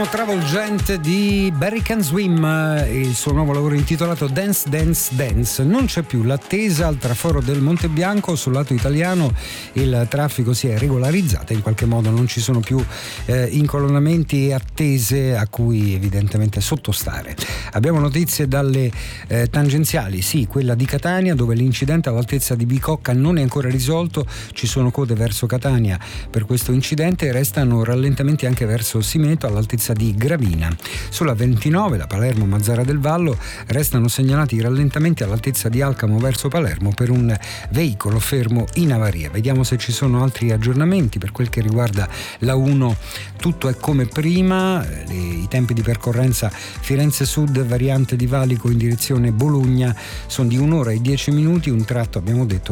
Travolgente di Barry Can Swim, il suo nuovo lavoro intitolato Dance Dance Dance. Non c'è più l'attesa al traforo del Monte Bianco. Sul lato italiano il traffico si è regolarizzato, in qualche modo non ci sono più incolonnamenti e attese a cui evidentemente sottostare. Abbiamo notizie dalle tangenziali, sì, quella di Catania, dove l'incidente all'altezza di Bicocca non è ancora risolto, ci sono code verso Catania per questo incidente e restano rallentamenti anche verso Simeto all'altezza di Gravina. Sulla 29 da Palermo Mazzara del Vallo restano segnalati i rallentamenti all'altezza di Alcamo verso Palermo per un veicolo fermo in avaria. Vediamo se ci sono altri aggiornamenti. Per quel che riguarda la 1 tutto è come prima, i tempi di percorrenza Firenze Sud variante di Valico in direzione Bologna sono di 1 ora e 10 minuti, un tratto abbiamo detto